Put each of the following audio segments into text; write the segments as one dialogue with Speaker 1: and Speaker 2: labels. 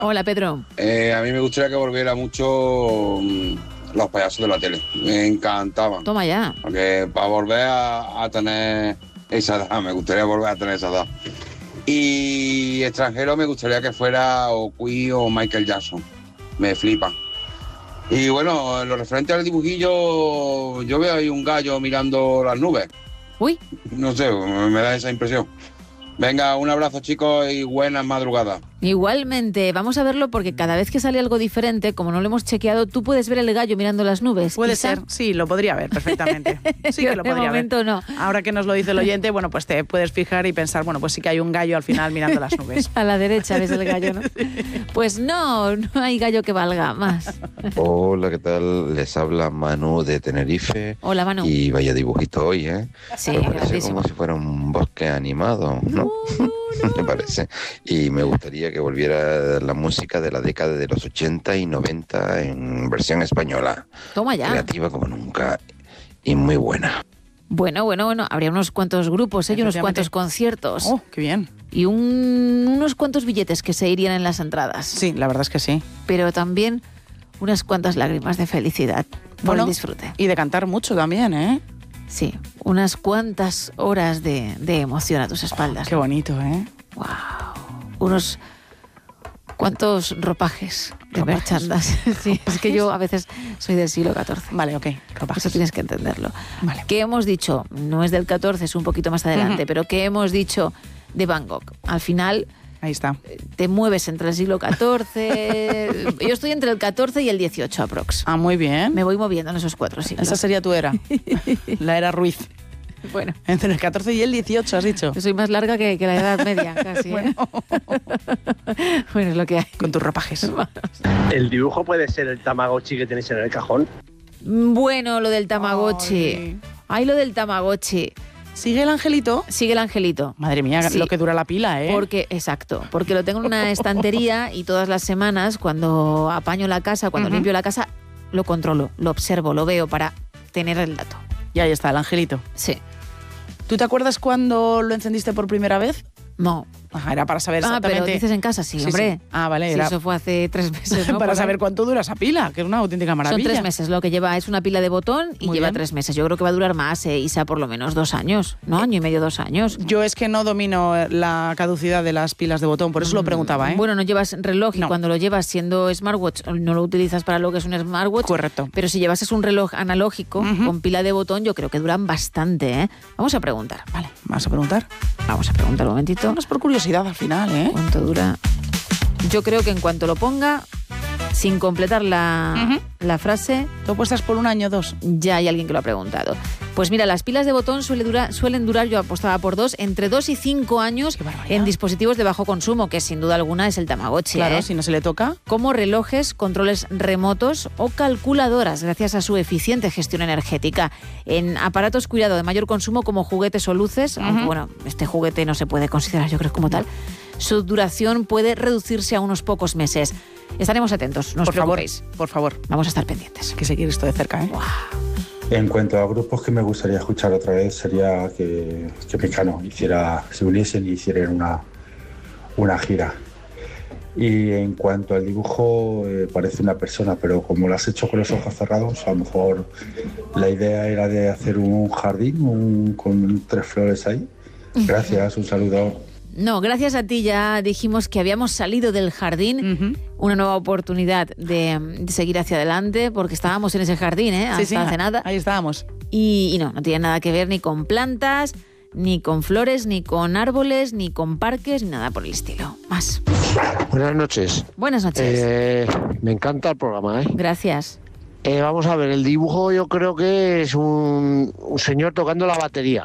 Speaker 1: Hola, Pedro.
Speaker 2: A mí me gustaría que volviera mucho los payasos de la tele. Me encantaban.
Speaker 1: Toma ya.
Speaker 2: Porque para volver a tener esa edad, me gustaría volver a tener esa edad. Y extranjero me gustaría que fuera o Queen o Michael Jackson. Me flipan. Y bueno, en lo referente al dibujillo, yo veo ahí un gallo mirando las nubes.
Speaker 1: Uy.
Speaker 2: No sé, me da esa impresión. Venga, un abrazo, chicos, y buenas madrugadas.
Speaker 1: Igualmente, vamos a verlo porque cada vez que sale algo diferente, como no lo hemos chequeado, tú puedes ver el gallo mirando las nubes.
Speaker 3: Puede ser, sí, lo podría ver perfectamente. Sí que lo podría
Speaker 1: de momento
Speaker 3: ver.
Speaker 1: No.
Speaker 3: Ahora que nos lo dice el oyente, bueno, pues te puedes fijar y pensar, bueno, pues sí que hay un gallo al final mirando las nubes.
Speaker 1: A la derecha ves el gallo, ¿no? Pues no hay gallo que valga más.
Speaker 4: Hola, ¿qué tal? Les habla Manu de Tenerife.
Speaker 1: Hola, Manu.
Speaker 4: Y vaya dibujito hoy, ¿eh?
Speaker 1: Sí,
Speaker 4: me parece
Speaker 1: grandísimo.
Speaker 4: como si fuera un bosque animado, ¿no? Me parece. Y me gustaría que volviera la música de la década de los 80 y 90 en versión española.
Speaker 1: Toma ya.
Speaker 4: Creativa como nunca y muy buena.
Speaker 1: Bueno. Habría unos cuantos grupos, y unos cuantos conciertos.
Speaker 3: Oh, qué bien.
Speaker 1: Y unos cuantos billetes que se irían en las entradas.
Speaker 3: Sí, la verdad es que sí.
Speaker 1: Pero también unas cuantas lágrimas de felicidad por el disfrute.
Speaker 3: Y de cantar mucho también, ¿eh?
Speaker 1: Sí, unas cuantas horas de emoción a tus espaldas.
Speaker 3: Qué bonito, ¿eh?
Speaker 1: Wow. Unos cuantos ropajes de merchandise. Sí, es que yo a veces soy del siglo XIV.
Speaker 3: Vale, ok. Ropajes.
Speaker 1: Eso tienes que entenderlo.
Speaker 3: Vale.
Speaker 1: ¿Qué hemos dicho? No es del XIV, es un poquito más adelante, pero ¿qué hemos dicho de Van Gogh? Al final...
Speaker 3: Ahí está.
Speaker 1: Te mueves entre el siglo XIV... Yo estoy entre el XIV y el XVIII aprox.
Speaker 3: Ah, muy bien.
Speaker 1: Me voy moviendo en esos 4 siglos.
Speaker 3: Esa sería tu era. La era Ruiz.
Speaker 1: Bueno.
Speaker 3: Entre el 14 y el 18, has dicho.
Speaker 1: Yo soy más larga que la Edad Media, casi.
Speaker 3: Bueno.
Speaker 1: Bueno, es lo que hay.
Speaker 3: Con tus ropajes.
Speaker 5: ¿El dibujo puede ser el Tamagotchi que tenéis en el cajón?
Speaker 1: Bueno, lo del Tamagotchi. Ay, lo del Tamagotchi.
Speaker 3: ¿Sigue el angelito?
Speaker 1: Sigue el angelito.
Speaker 3: Madre mía,
Speaker 1: Sí.
Speaker 3: lo que dura la pila, ¿eh?
Speaker 1: Exacto, porque lo tengo en una estantería y todas las semanas, cuando apaño la casa, cuando limpio la casa, lo controlo, lo observo, lo veo para tener el dato.
Speaker 3: Y ahí está, el angelito.
Speaker 1: Sí.
Speaker 3: ¿Tú te acuerdas cuando lo encendiste por primera vez?
Speaker 1: No.
Speaker 3: Ajá, era para saber exactamente...
Speaker 1: pero dices en casa, sí, hombre.
Speaker 3: Sí. Ah, vale.
Speaker 1: Sí,
Speaker 3: Era...
Speaker 1: eso fue hace 3 meses, ¿no?
Speaker 3: Para saber cuánto dura esa pila, que es una auténtica maravilla.
Speaker 1: Son 3 meses lo que lleva, es una pila de botón y
Speaker 3: Muy
Speaker 1: lleva
Speaker 3: bien.
Speaker 1: 3 meses. Yo creo que va a durar más, Isa, por lo menos 2 años, ¿no? Año y medio, 2 años.
Speaker 3: Yo es que no domino la caducidad de las pilas de botón, por eso lo preguntaba, ¿eh?
Speaker 1: Bueno, no llevas reloj y cuando lo llevas siendo smartwatch no lo utilizas para lo que es un smartwatch.
Speaker 3: Correcto.
Speaker 1: Pero si llevases un reloj analógico con pila de botón, yo creo que duran bastante, ¿eh? Vamos a preguntar.
Speaker 3: Vale, ¿vas a preguntar?
Speaker 1: Vamos a preguntar un momentito.
Speaker 3: No es por curiosidad al final, ¿eh?
Speaker 1: ¿Cuánto dura? Yo creo que en cuanto lo ponga, sin completar la frase...
Speaker 3: ¿Tú apuestas por 1 año o 2?
Speaker 1: Ya hay alguien que lo ha preguntado. Pues mira, las pilas de botón suelen durar, yo apostaba por 2, entre 2 y 5 años en dispositivos de bajo consumo, que sin duda alguna es el Tamagotchi.
Speaker 3: Claro, si no se le toca.
Speaker 1: Como relojes, controles remotos o calculadoras, gracias a su eficiente gestión energética. En aparatos cuidado de mayor consumo como juguetes o luces, aunque bueno, este juguete no se puede considerar, yo creo, como tal, su duración puede reducirse a unos pocos meses. Estaremos atentos, no os preocupéis.
Speaker 3: Por favor.
Speaker 1: Vamos a estar pendientes.
Speaker 3: Que seguir esto de cerca, ¿eh?
Speaker 1: Wow.
Speaker 6: En cuanto a grupos que me gustaría escuchar otra vez, sería que Mecano se uniesen y hicieran una gira. Y en cuanto al dibujo, parece una persona, pero como lo has hecho con los ojos cerrados, a lo mejor la idea era de hacer un jardín con 3 flores ahí. Gracias, un saludo.
Speaker 1: No, gracias a ti ya dijimos que habíamos salido del jardín, una nueva oportunidad de seguir hacia adelante, porque estábamos en ese jardín, hasta hace nada.
Speaker 3: Ahí estábamos.
Speaker 1: Y no tiene nada que ver ni con plantas, ni con flores, ni con árboles, ni con parques, ni nada por el estilo. Más.
Speaker 7: Buenas noches.
Speaker 1: Buenas noches.
Speaker 7: Me encanta el programa, ¿eh?
Speaker 1: Gracias.
Speaker 7: Vamos a ver, el dibujo yo creo que es un señor tocando la batería.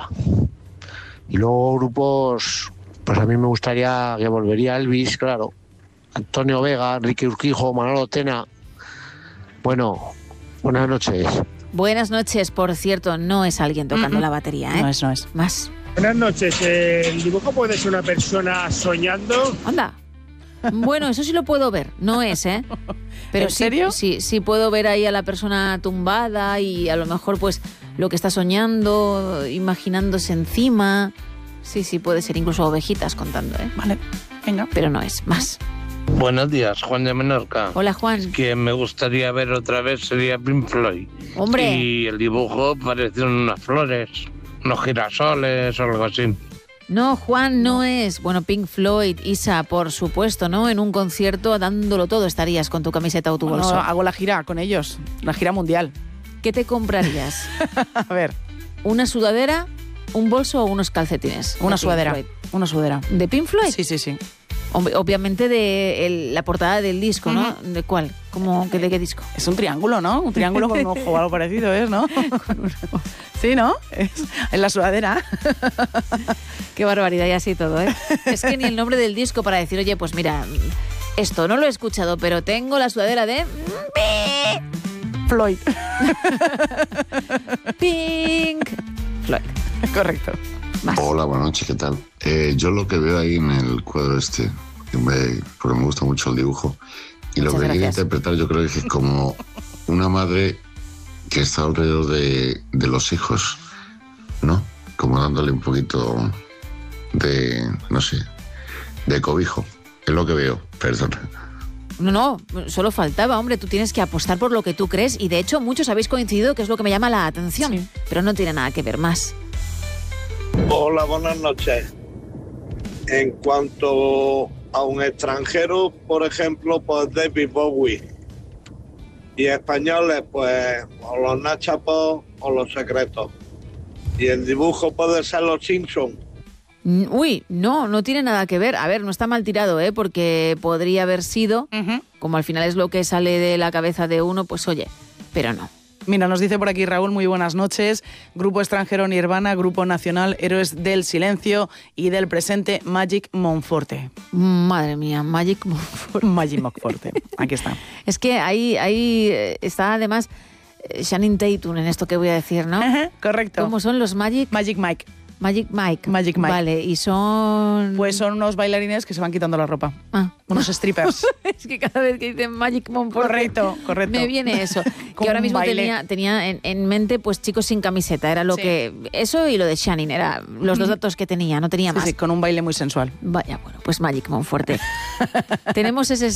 Speaker 7: Y luego grupos... Pues a mí me gustaría que volvería Elvis, claro. Antonio Vega, Enrique Urquijo, Manolo Tena. Bueno, buenas noches.
Speaker 1: Buenas noches, por cierto, no es alguien tocando la batería, ¿eh?
Speaker 3: No es.
Speaker 1: Más.
Speaker 5: Buenas noches. ¿El dibujo puede ser una persona soñando?
Speaker 1: Anda. Bueno, eso sí lo puedo ver, no es, ¿eh? Pero
Speaker 3: ¿En serio?
Speaker 1: Sí puedo ver ahí a la persona tumbada y a lo mejor pues lo que está soñando, imaginándose encima... Sí, puede ser incluso ovejitas contando, ¿eh?
Speaker 3: Vale, venga.
Speaker 1: Pero no es más.
Speaker 8: Buenos días, Juan de Menorca.
Speaker 1: Hola, Juan.
Speaker 8: Que me gustaría ver otra vez sería Pink Floyd.
Speaker 1: Hombre.
Speaker 8: Y el dibujo parecían unas flores, unos girasoles o algo así.
Speaker 1: No, Juan, no es. Bueno, Pink Floyd, Isa, por supuesto, ¿no? En un concierto dándolo todo estarías con tu camiseta o tu bolso.
Speaker 3: No, hago la gira con ellos, la gira mundial.
Speaker 1: ¿Qué te comprarías?
Speaker 3: A ver.
Speaker 1: ¿Una sudadera, un bolso o unos calcetines?
Speaker 3: Una
Speaker 1: De Pink
Speaker 3: sudadera.
Speaker 1: Floyd.
Speaker 3: Una sudadera.
Speaker 1: ¿De Pink Floyd?
Speaker 3: Sí, sí, sí.
Speaker 1: Obviamente de la portada del disco, ¿no? ¿De cuál? ¿De qué disco?
Speaker 3: Es un triángulo, ¿no? Un triángulo con un ojo o algo parecido, ¿es, no? Sí, ¿no? Es en la sudadera.
Speaker 1: Qué barbaridad, y así todo, ¿eh? Es que ni el nombre del disco para decir, oye, pues mira, esto no lo he escuchado, pero tengo la sudadera de...
Speaker 3: Floyd.
Speaker 1: Pink Floyd.
Speaker 3: Correcto.
Speaker 1: Más.
Speaker 9: Hola, buenas noches, ¿qué tal? Yo lo que veo ahí en el cuadro porque me gusta mucho el dibujo, y lo
Speaker 1: Muchas
Speaker 9: que quiero
Speaker 1: gracias.
Speaker 9: interpretar yo creo que es como una madre que está alrededor de los hijos, ¿no? Como dándole un poquito de, no sé, de cobijo. Es lo que veo, perdón.
Speaker 1: No, solo faltaba, hombre, tú tienes que apostar por lo que tú crees y de hecho muchos habéis coincidido que es lo que me llama la atención, sí. Pero no tiene nada que ver más.
Speaker 10: Hola, buenas noches. En cuanto a un extranjero, por ejemplo, pues David Bowie. Y españoles, pues o los Nachapos o los Secretos. Y el dibujo puede ser los Simpsons.
Speaker 1: Uy, no tiene nada que ver. A ver, no está mal tirado, ¿eh? Porque podría haber sido, como al final es lo que sale de la cabeza de uno, pues oye, pero no.
Speaker 3: Mira, nos dice por aquí Raúl, muy buenas noches. Grupo extranjero Nirvana, Grupo nacional Héroes del Silencio y del presente Magic Monforte.
Speaker 1: Madre mía, Magic Monforte.
Speaker 3: Magic Monforte, aquí está.
Speaker 1: Es que ahí está además Channing Tatum en esto que voy a decir, ¿no?
Speaker 3: Correcto.
Speaker 1: ¿Cómo son los Magic?
Speaker 3: Magic Mike.
Speaker 1: Magic Mike.
Speaker 3: Magic Mike.
Speaker 1: Vale, y son...
Speaker 3: Pues son unos bailarines que se van quitando la ropa. Unos strippers.
Speaker 1: Es que cada vez que dicen Magic Monforte...
Speaker 3: Correcto.
Speaker 1: Me viene eso. Que ahora mismo tenía en mente, pues, chicos sin camiseta. Era lo que... Eso y lo de Channing. Era los dos datos que tenía, no tenía más.
Speaker 3: Sí, con un baile muy sensual.
Speaker 1: Vaya, bueno, pues Magic Monforte. Tenemos ese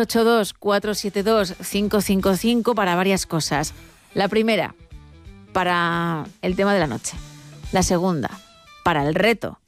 Speaker 1: 682-472-555 para varias cosas. La primera, para el tema de la noche. La segunda, para el reto